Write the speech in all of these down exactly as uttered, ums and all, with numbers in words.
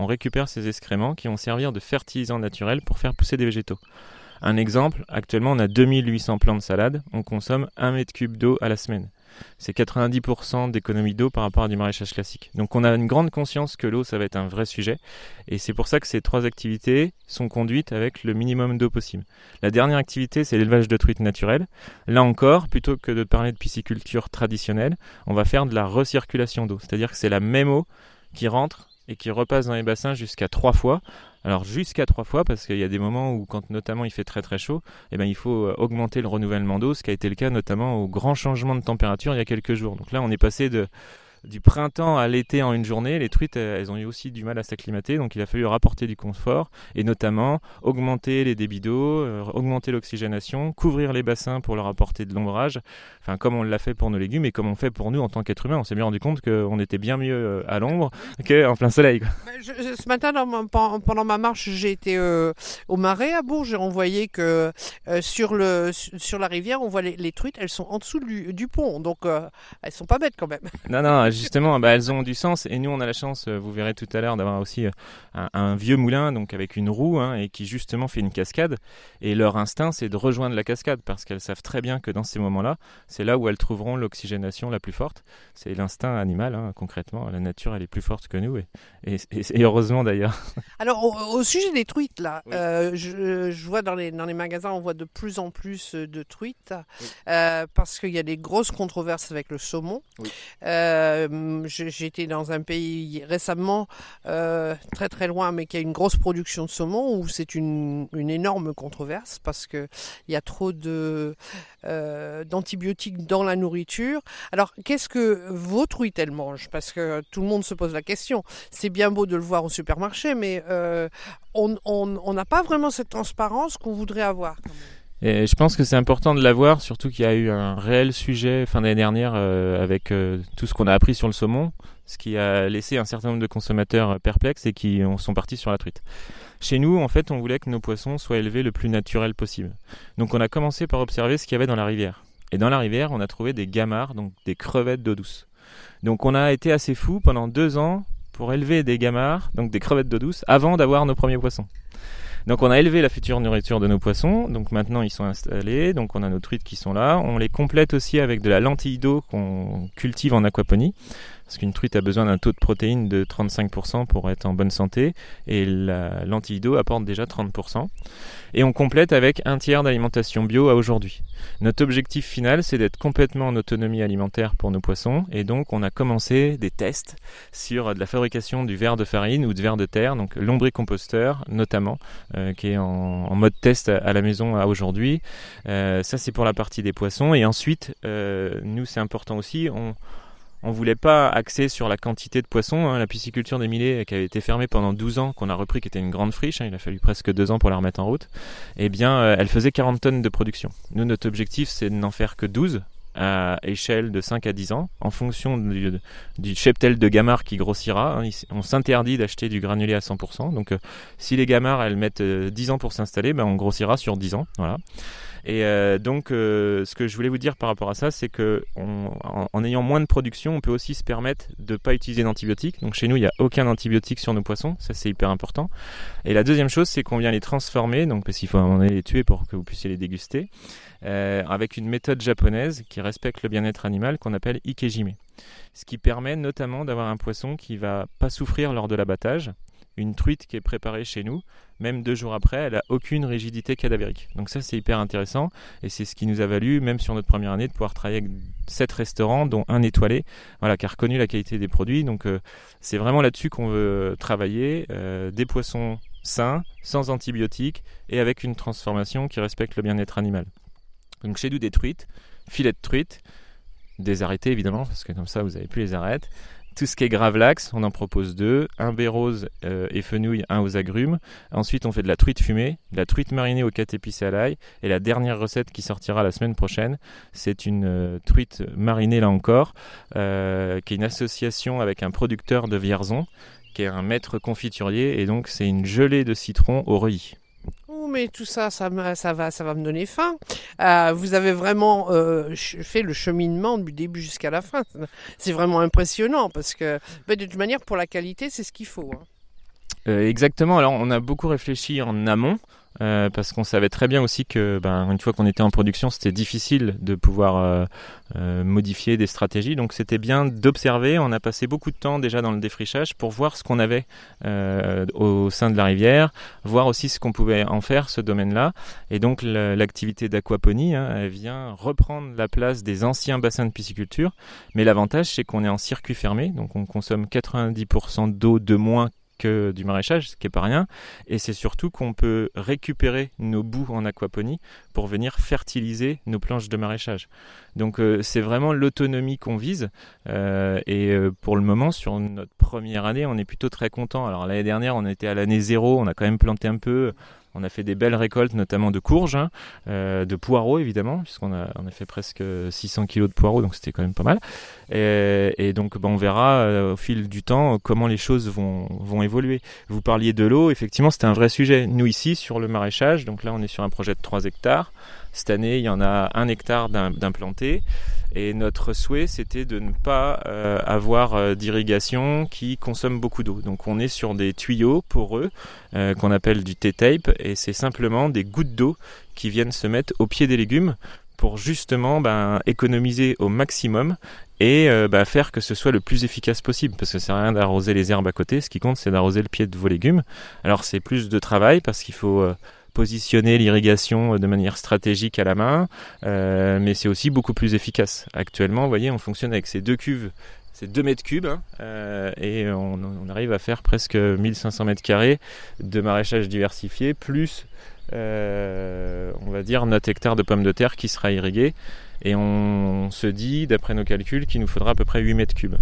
on récupère ces excréments qui vont servir de fertilisant naturel pour faire pousser des végétaux. Un exemple, actuellement on a deux mille huit cents plants de salade, on consomme un mètre cube d'eau à la semaine. C'est quatre-vingt-dix pour cent d'économie d'eau par rapport à du maraîchage classique. Donc on a une grande conscience que l'eau, ça va être un vrai sujet. Et c'est pour ça que ces trois activités sont conduites avec le minimum d'eau possible. La dernière activité, c'est l'élevage de truites naturelles. Là encore, plutôt que de parler de pisciculture traditionnelle, on va faire de la recirculation d'eau. C'est-à-dire que c'est la même eau qui rentre et qui repasse dans les bassins jusqu'à trois fois. Alors jusqu'à trois fois, parce qu'il y a des moments où, quand notamment il fait très très chaud, eh ben, il faut augmenter le renouvellement d'eau, ce qui a été le cas notamment au grand changement de température il y a quelques jours. Donc là, on est passé de, du printemps à l'été en une journée. Les truites, elles ont eu aussi du mal à s'acclimater, donc il a fallu rapporter du confort, et notamment augmenter les débits d'eau, euh, augmenter l'oxygénation, couvrir les bassins pour leur apporter de l'ombrage, enfin comme on l'a fait pour nos légumes et comme on fait pour nous en tant qu'être humain. On s'est bien rendu compte qu'on était bien mieux à l'ombre qu'en plein soleil, quoi. Je, je, ce matin, dans ma, pendant ma marche, j'ai été euh, au Marais à Bourges et on voyait que euh, sur, le, sur la rivière, on voit les, les truites, elles sont en dessous du, du pont, donc euh, elles sont pas bêtes quand même. Non, non, justement, bah, elles ont du sens, et nous on a la chance, vous verrez tout à l'heure, d'avoir aussi un, un vieux moulin, donc avec une roue, hein, et qui justement fait une cascade, et leur instinct c'est de rejoindre la cascade, parce qu'elles savent très bien que dans ces moments-là, c'est là où elles trouveront l'oxygénation la plus forte. C'est l'instinct animal, hein, concrètement, la nature elle est plus forte que nous, et, et, et heureusement d'ailleurs. Alors au, au sujet des truites, là, oui. euh, je, je vois dans les, dans les magasins, on voit de plus en plus de truites, oui. euh, parce qu'il y a des grosses controverses avec le saumon. Oui. Euh, j'étais dans un pays récemment, euh, très très loin, mais qui a une grosse production de saumon, où c'est une, une énorme controverse, parce qu'il y a trop de, euh, d'antibiotiques dans la nourriture. Alors, qu'est-ce que vos truites, elles mangent? Parce que tout le monde se pose la question. C'est bien beau de le voir au supermarché, mais euh, on n'a pas vraiment cette transparence qu'on voudrait avoir. Quand même. Et je pense que c'est important de l'avoir, surtout qu'il y a eu un réel sujet fin d'année dernière euh, avec euh, tout ce qu'on a appris sur le saumon, ce qui a laissé un certain nombre de consommateurs perplexes et qui sont partis sur la truite. Chez nous, en fait, on voulait que nos poissons soient élevés le plus naturel possible. Donc on a commencé par observer ce qu'il y avait dans la rivière. Et dans la rivière, on a trouvé des gamarres, donc des crevettes d'eau douce. Donc on a été assez fous pendant deux ans pour élever des gamarres, donc des crevettes d'eau douce, avant d'avoir nos premiers poissons. Donc on a élevé la future nourriture de nos poissons, donc maintenant ils sont installés, donc on a nos truites qui sont là. On les complète aussi avec de la lentille d'eau qu'on cultive en aquaponie, parce qu'une truite a besoin d'un taux de protéines de trente-cinq pour cent pour être en bonne santé, et la lentille d'eau apporte déjà trente pour cent. Et on complète avec un tiers d'alimentation bio à aujourd'hui. Notre objectif final, c'est d'être complètement en autonomie alimentaire pour nos poissons, et donc on a commencé des tests sur de la fabrication du ver de farine ou de ver de terre, donc lombricomposteur notamment, euh, qui est en, en mode test à, à la maison à aujourd'hui. Euh, ça c'est pour la partie des poissons, et ensuite, euh, nous c'est important aussi, on On ne voulait pas axer sur la quantité de poissons. Hein. La pisciculture des Millets, qui avait été fermée pendant douze ans, qu'on a repris, qui était une grande friche, hein, il a fallu presque deux ans pour la remettre en route, eh bien, euh, elle faisait quarante tonnes de production. Nous, notre objectif, c'est de n'en faire que douze, à échelle de cinq à dix ans, en fonction du, du cheptel de gamarres qui grossira. Hein. On s'interdit d'acheter du granulé à cent pour cent. Donc, euh, si les gamarres, elles mettent euh, dix ans pour s'installer, ben, on grossira sur dix ans. Voilà. Et euh, donc, euh, ce que je voulais vous dire par rapport à ça, c'est que on, en, en ayant moins de production, on peut aussi se permettre de ne pas utiliser d'antibiotiques. Donc, chez nous, il n'y a aucun antibiotique sur nos poissons. Ça, c'est hyper important. Et la deuxième chose, c'est qu'on vient les transformer, donc parce qu'il faut à un moment donné les tuer pour que vous puissiez les déguster, euh, avec une méthode japonaise qui respecte le bien-être animal qu'on appelle ikejime. Ce qui permet notamment d'avoir un poisson qui ne va pas souffrir lors de l'abattage. Une truite qui est préparée chez nous, même deux jours après, elle n'a aucune rigidité cadavérique. Donc ça, c'est hyper intéressant, et c'est ce qui nous a valu, même sur notre première année, de pouvoir travailler avec sept restaurants, dont un étoilé, voilà, qui a reconnu la qualité des produits. Donc euh, c'est vraiment là-dessus qu'on veut travailler, euh, des poissons sains, sans antibiotiques, et avec une transformation qui respecte le bien-être animal. Donc chez nous, des truites, filets de truite, des arrêtés évidemment, parce que comme ça, vous n'avez plus les arêtes. Tout ce qui est gravlax, on en propose deux, un baie rose euh, et fenouil, un aux agrumes. Ensuite, on fait de la truite fumée, de la truite marinée aux quatre épices à l'ail. Et la dernière recette qui sortira la semaine prochaine, c'est une euh, truite marinée là encore, euh, qui est une association avec un producteur de Vierzon, qui est un maître confiturier. Et donc, c'est une gelée de citron au reuilly. Oh, mais tout ça, ça, me, ça, va, ça va me donner faim. Euh, vous avez vraiment euh, fait le cheminement du début jusqu'à la fin. C'est vraiment impressionnant parce que, de toute manière, pour la qualité, c'est ce qu'il faut. Hein. Euh, exactement. Alors, on a beaucoup réfléchi en amont. Euh, parce qu'on savait très bien aussi que, ben, une fois qu'on était en production, c'était difficile de pouvoir euh, euh, modifier des stratégies. Donc c'était bien d'observer. On a passé beaucoup de temps déjà dans le défrichage pour voir ce qu'on avait euh, au sein de la rivière, voir aussi ce qu'on pouvait en faire, ce domaine-là. Et donc l'activité d'aquaponie, hein, elle vient reprendre la place des anciens bassins de pisciculture. Mais l'avantage, c'est qu'on est en circuit fermé, donc on consomme quatre-vingt-dix pour cent d'eau de moins que du maraîchage, ce qui n'est pas rien, et c'est surtout qu'on peut récupérer nos boues en aquaponie pour venir fertiliser nos planches de maraîchage. Donc euh, c'est vraiment l'autonomie qu'on vise, euh, et euh, pour le moment, sur notre première année, on est plutôt très content. Alors l'année dernière, on était à l'année zéro, on a quand même planté un peu. On a fait des belles récoltes, notamment de courges, hein, euh, de poireaux évidemment, puisqu'on a, on a fait presque six cents kilos de poireaux, donc c'était quand même pas mal. Et, et donc ben, on verra euh, au fil du temps comment les choses vont, vont évoluer. Vous parliez de l'eau, effectivement c'était un vrai sujet. Nous ici, sur le maraîchage, donc là on est sur un projet de trois hectares. Cette année, il y en a un hectare d'implanté. Et notre souhait, c'était de ne pas euh, avoir euh, d'irrigation qui consomme beaucoup d'eau. Donc on est sur des tuyaux poreux euh, qu'on appelle du T-tape, et c'est simplement des gouttes d'eau qui viennent se mettre au pied des légumes pour justement ben, économiser au maximum et euh, ben, faire que ce soit le plus efficace possible. Parce que ça sert à rien d'arroser les herbes à côté, ce qui compte c'est d'arroser le pied de vos légumes. Alors c'est plus de travail parce qu'il faut... Euh, positionner l'irrigation de manière stratégique à la main, euh, mais c'est aussi beaucoup plus efficace. Actuellement, vous voyez, on fonctionne avec ces deux cuves, ces deux mètres cubes, hein, euh, et on, on arrive à faire presque mille cinq cents mètres carrés de maraîchage diversifié, plus, euh, on va dire, notre hectare de pommes de terre qui sera irrigué, et on se dit, d'après nos calculs, qu'il nous faudra à peu près huit mètres cubes.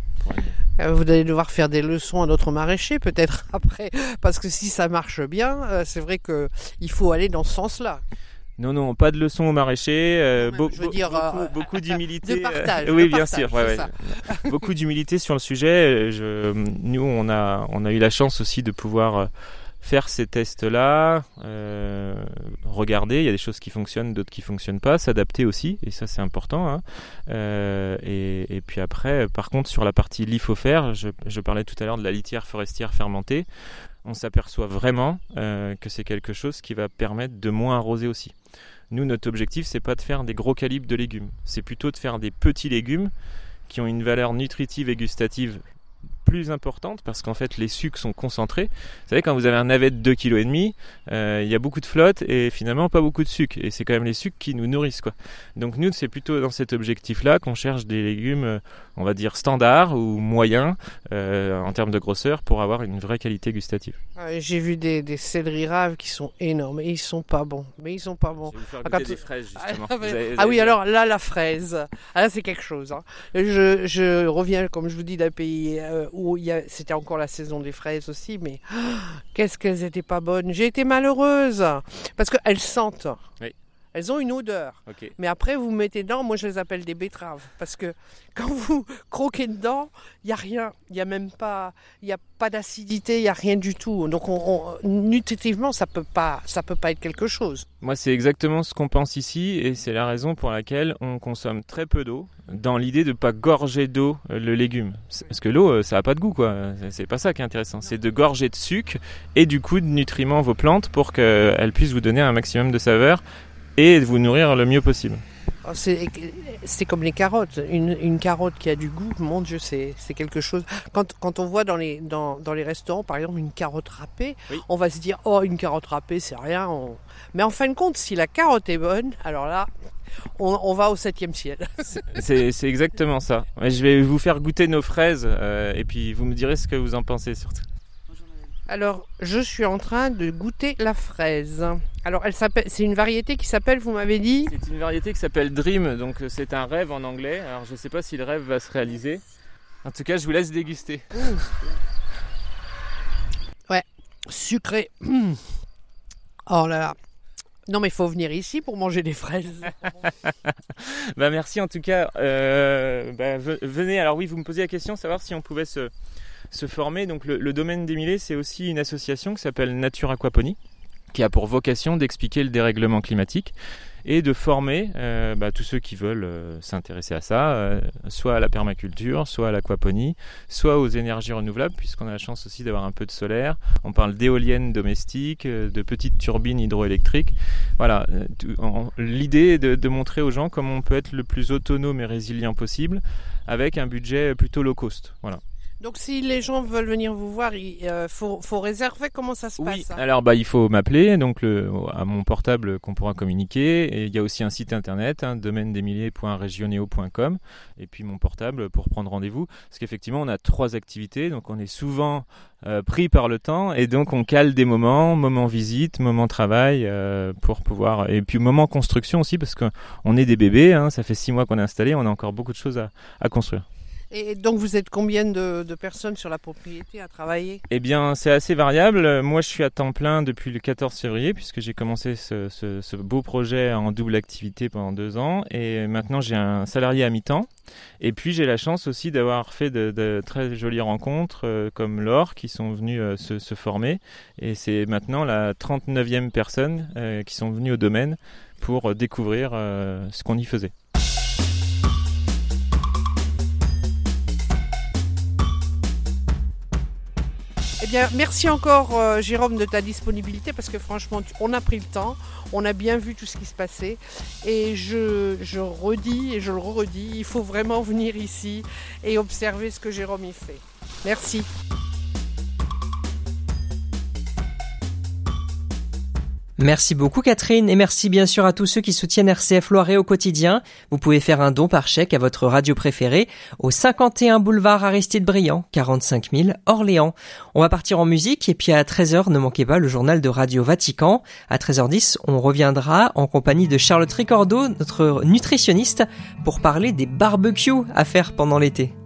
Vous allez devoir faire des leçons à d'autres maraîchers peut-être après, parce que si ça marche bien, c'est vrai qu'il faut aller dans ce sens-là. Non, non, pas de leçons aux maraîchers. Euh, beau, je veux dire, beaucoup, euh, beaucoup d'humilité. De partage. Euh, oui, de bien partage, sûr. Ouais, ouais. Beaucoup d'humilité sur le sujet. Je, nous, on a, on a eu la chance aussi de pouvoir faire ces tests-là, euh, regarder, il y a des choses qui fonctionnent, d'autres qui ne fonctionnent pas, s'adapter aussi, et ça c'est important. Hein. Euh, et, et puis après, par contre, sur la partie lithofère, je, je parlais tout à l'heure de la litière forestière fermentée, on s'aperçoit vraiment euh, que c'est quelque chose qui va permettre de moins arroser aussi. Nous, notre objectif, c'est pas de faire des gros calibres de légumes, c'est plutôt de faire des petits légumes qui ont une valeur nutritive et gustative plus importante parce qu'en fait les sucs sont concentrés. Vous savez, quand vous avez un navet de deux virgule cinq kilos, euh, il y a beaucoup de flotte et finalement pas beaucoup de sucre, et c'est quand même les sucres qui nous nourrissent, quoi. Donc nous, c'est plutôt dans cet objectif là qu'on cherche des légumes, on va dire standards ou moyens euh, en termes de grosseur pour avoir une vraie qualité gustative. J'ai vu des, des céleri raves qui sont énormes et ils sont pas bons, mais ils sont pas bons. Je vais vous faire goûter des fraises justement. Ah, mais... vous avez, vous ah oui, avez... alors là la fraise, ah, là c'est quelque chose, hein. je, je reviens, comme je vous dis, d'un pays euh, où il y a, c'était encore la saison des fraises aussi, mais oh, qu'est-ce qu'elles étaient pas bonnes. J'ai été malheureuse parce qu'elles sentent. Oui. Elles ont une odeur. Okay. Mais après, vous mettez dedans, moi je les appelle des betteraves. Parce que quand vous croquez dedans, il n'y a rien. Il n'y a même pas, il n'y a pas d'acidité, il n'y a rien du tout. Donc on, on, nutritivement, ça ne peut pas, ça peut pas être quelque chose. Moi, c'est exactement ce qu'on pense ici, et c'est la raison pour laquelle on consomme très peu d'eau, dans l'idée de ne pas gorger d'eau le légume. Parce que l'eau, ça n'a pas de goût, quoi. C'est pas ça qui est intéressant. C'est de gorger de sucre et du coup de nutriments vos plantes pour qu'elles puissent vous donner un maximum de saveur et de vous nourrir le mieux possible. C'est, c'est comme les carottes. Une, une carotte qui a du goût, mon Dieu, c'est, c'est quelque chose. Quand, quand on voit dans les, dans, dans les restaurants, par exemple, une carotte râpée, oui. On va se dire, oh, une carotte râpée, c'est rien. On... Mais en fin de compte, si la carotte est bonne, alors là, on, on va au septième ciel. c'est, c'est exactement ça. Je vais vous faire goûter nos fraises euh, et puis vous me direz ce que vous en pensez surtout. Alors, je suis en train de goûter la fraise. Alors, elle s'appelle, c'est une variété qui s'appelle, vous m'avez dit ? C'est une variété qui s'appelle Dream, donc c'est un rêve en anglais. Alors, je ne sais pas si le rêve va se réaliser. En tout cas, je vous laisse déguster. Mmh. Ouais, sucré. Mmh. Oh là là. Non, mais il faut venir ici pour manger des fraises. bah, merci en tout cas. Euh, bah, venez. Alors oui, vous me posez la question, savoir si on pouvait se... se former. Donc le, le domaine d'Émilé, c'est aussi une association qui s'appelle Nature Aquaponie, qui a pour vocation d'expliquer le dérèglement climatique. et de former euh, bah, tous ceux qui veulent euh, s'intéresser à ça, euh, soit à la permaculture, soit à l'aquaponie, soit aux énergies renouvelables, puisqu'on a la chance aussi d'avoir un peu de solaire. On parle d'éoliennes domestiques, euh, de petites turbines hydroélectriques. Voilà, euh, tout, en, l'idée est de, de montrer aux gens comment on peut être le plus autonome et résilient possible avec un budget plutôt low cost. Voilà. Donc si les gens veulent venir vous voir, il euh, faut, faut réserver. Comment ça se oui, passe? Alors bah, il faut m'appeler donc le, à mon portable qu'on pourra communiquer. Et il y a aussi un site internet, hein, domaine des milliers point regioneo point com, et puis mon portable pour prendre rendez-vous. Parce qu'effectivement, on a trois activités, donc on est souvent euh, pris par le temps, et donc on cale des moments, moments visite, moments travail, euh, pour pouvoir, et puis moments construction aussi, parce qu'on est des bébés, hein, ça fait six mois qu'on est installé, on a encore beaucoup de choses à, à construire. Et donc vous êtes combien de, de personnes sur la propriété à travailler? Eh bien c'est assez variable. Moi je suis à temps plein depuis le quatorze février puisque j'ai commencé ce, ce, ce beau projet en double activité pendant deux ans et maintenant j'ai un salarié à mi-temps. Et puis j'ai la chance aussi d'avoir fait de, de très jolies rencontres euh, comme Laure qui sont venues euh, se, se former et c'est maintenant la trente-neuvième personne euh, qui sont venues au domaine pour découvrir euh, ce qu'on y faisait. Eh bien, merci encore euh, Jérôme de ta disponibilité parce que franchement, tu, on a pris le temps, on a bien vu tout ce qui se passait et je, je redis et je le redis, il faut vraiment venir ici et observer ce que Jérôme y fait. Merci. Merci beaucoup Catherine et merci bien sûr à tous ceux qui soutiennent R C F Loiret au quotidien. Vous pouvez faire un don par chèque à votre radio préférée au cinquante et un boulevard Aristide Briand, quarante-cinq mille Orléans. On va partir en musique et puis à treize heures, ne manquez pas le journal de Radio Vatican. À treize heures dix, on reviendra en compagnie de Charlotte Ricordo, notre nutritionniste, pour parler des barbecues à faire pendant l'été.